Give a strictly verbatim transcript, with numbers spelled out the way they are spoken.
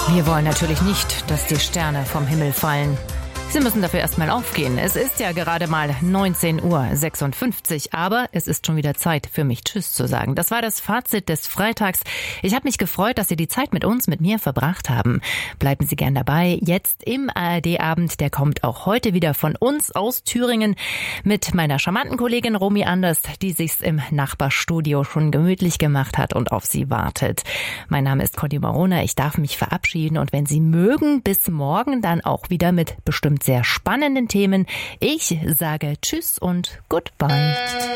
Wir wollen natürlich nicht, dass die Sterne vom Himmel fallen. Sie müssen dafür erstmal aufgehen. Es ist ja gerade mal neunzehn Uhr sechsundfünfzig, aber es ist schon wieder Zeit für mich Tschüss zu sagen. Das war das Fazit des Freitags. Ich habe mich gefreut, dass Sie die Zeit mit uns, mit mir verbracht haben. Bleiben Sie gern dabei. Jetzt im A R D-Abend, der kommt auch heute wieder von uns aus Thüringen mit meiner charmanten Kollegin Romy Anders, die sich's im Nachbarstudio schon gemütlich gemacht hat und auf Sie wartet. Mein Name ist Conny Marona. Ich darf mich verabschieden und wenn Sie mögen, bis morgen dann auch wieder mit bestimmt sehr spannenden Themen. Ich sage Tschüss und Goodbye.